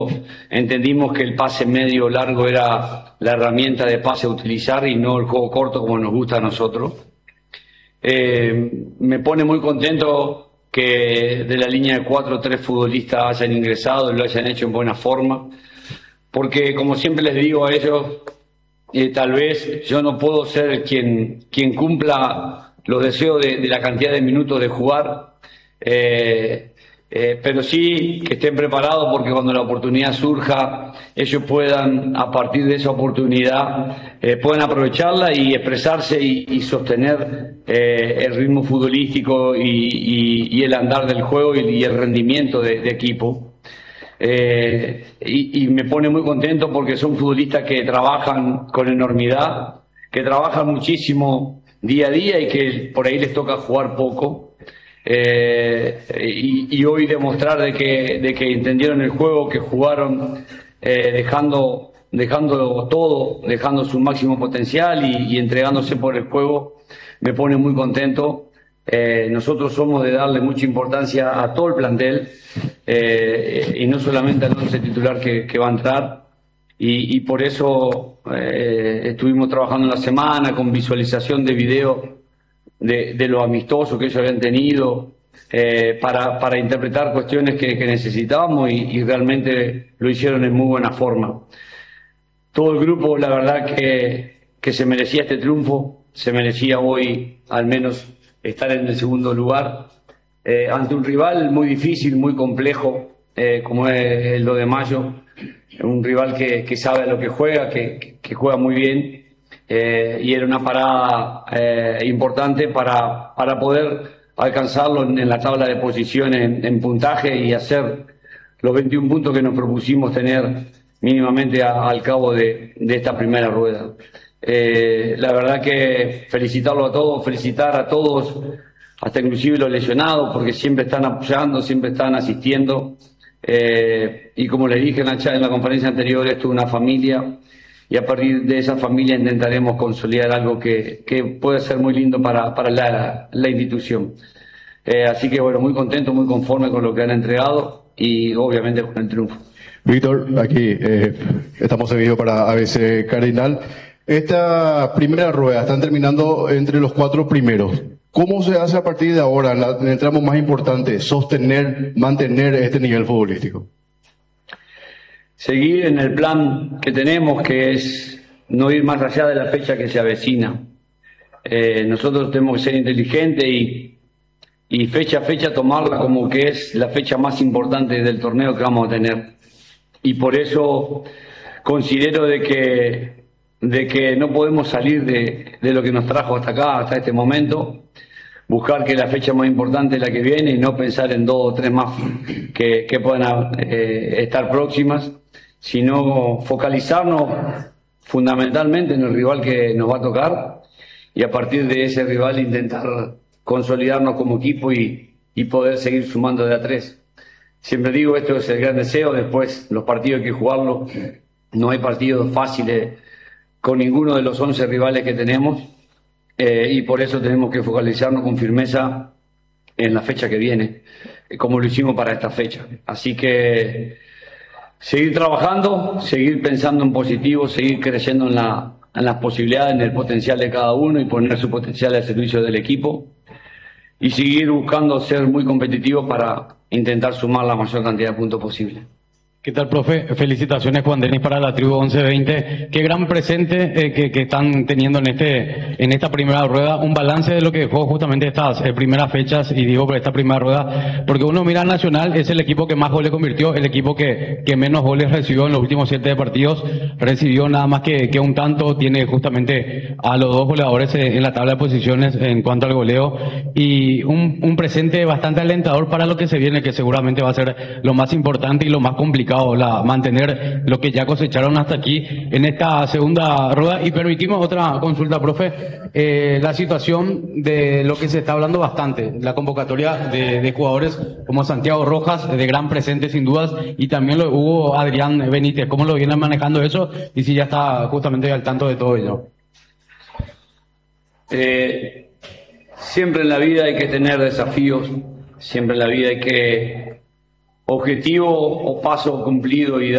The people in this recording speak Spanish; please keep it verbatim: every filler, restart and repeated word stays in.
entendimos que el pase medio largo era la herramienta de pase a utilizar y no el juego corto como nos gusta a nosotros. Eh, me pone muy contento que de la línea de cuatro tres futbolistas hayan ingresado y lo hayan hecho en buena forma, porque como siempre les digo a ellos, eh, tal vez yo no puedo ser quien, quien cumpla los deseos de, de la cantidad de minutos de jugar, eh, eh, pero sí que estén preparados porque cuando la oportunidad surja, ellos puedan, a partir de esa oportunidad, eh, puedan aprovecharla y expresarse y, y sostener eh, el ritmo futbolístico y, y, y el andar del juego y, y el rendimiento de, de equipo. Eh, y, y me pone muy contento porque son futbolistas que trabajan con enormidad, que trabajan muchísimo día a día y que por ahí les toca jugar poco. Eh, y, y hoy demostrar de que, de que entendieron el juego, que jugaron eh, dejando, dejando todo, dejando su máximo potencial y, y entregándose por el juego, me pone muy contento. Eh, nosotros somos de darle mucha importancia a todo el plantel eh, y no solamente al once titular que, que va a entrar y, y por eso eh, estuvimos trabajando en la semana con visualización de video de, de lo amistoso que ellos habían tenido eh, para, para interpretar cuestiones que, que necesitábamos y, y realmente lo hicieron en muy buena forma. Todo el grupo, la verdad que, que se merecía este triunfo, se merecía hoy al menos estar en el segundo lugar eh, ante un rival muy difícil, muy complejo eh, como es el dos de mayo, un rival que, que sabe a lo que juega, que, que juega muy bien eh, y era una parada eh, importante para, para poder alcanzarlo en, en la tabla de posiciones en, en puntaje y hacer los veintiún puntos que nos propusimos tener mínimamente a, al cabo de, de esta primera rueda. Eh, la verdad que felicitarlo a todos, felicitar a todos, hasta inclusive los lesionados, porque siempre están apoyando, siempre están asistiendo. Eh, y como les dije en la, en la conferencia anterior, esto es una familia y a partir de esa familia intentaremos consolidar algo que, que puede ser muy lindo para, para la, la institución. Eh, así que bueno, muy contento, muy conforme con lo que han entregado y obviamente con el triunfo. Víctor, aquí eh, estamos en vivo para A B C Cardinal. Esta primera rueda están terminando entre los cuatro primeros. ¿Cómo se hace a partir de ahora, en, la, en el tramo más importante, sostener, mantener este nivel futbolístico? Seguir en el plan que tenemos, que es no ir más allá de la fecha que se avecina. Eh, nosotros tenemos que ser inteligentes y, y fecha a fecha tomarla como que es la fecha más importante del torneo que vamos a tener. Y por eso considero de que, de que no podemos salir de, de lo que nos trajo hasta acá, hasta este momento, buscar que la fecha más importante es la que viene y no pensar en dos o tres más que, que puedan eh, estar próximas, sino focalizarnos fundamentalmente en el rival que nos va a tocar y a partir de ese rival intentar consolidarnos como equipo y, y poder seguir sumando de a tres. Siempre digo, esto es el gran deseo, después los partidos hay que jugarlos, no hay partidos fáciles con ninguno de los once rivales que tenemos eh, y por eso tenemos que focalizarnos con firmeza en la fecha que viene, eh, como lo hicimos para esta fecha. Así que seguir trabajando, seguir pensando en positivo, seguir creciendo en, la, en las posibilidades, en el potencial de cada uno y poner su potencial al servicio del equipo y seguir buscando ser muy competitivos para intentar sumar la mayor cantidad de puntos posible. ¿Qué tal, profe? Felicitaciones, Juan Denis, para la tribu once veinte. Qué gran presente eh, que, que están teniendo en este en esta primera rueda. Un balance de lo que dejó justamente estas eh, primeras fechas, y digo por esta primera rueda, porque uno mira a Nacional, es el equipo que más goles convirtió, el equipo que, que menos goles recibió en los últimos siete partidos, recibió nada más que, que un tanto, tiene justamente a los dos goleadores en la tabla de posiciones en cuanto al goleo, y un, un presente bastante alentador para lo que se viene, que seguramente va a ser lo más importante y lo más complicado. La, mantener lo que ya cosecharon hasta aquí en esta segunda rueda. Y permitimos otra consulta, profe. Eh, la situación de lo que se está hablando bastante, la convocatoria de, de jugadores como Santiago Rojas, de gran presente sin dudas, y también lo hubo Adrián Benítez. ¿Cómo lo vienen manejando eso? Y si ya está justamente al tanto de todo ello. Eh, siempre en la vida hay que tener desafíos, siempre en la vida hay que objetivo o paso cumplido y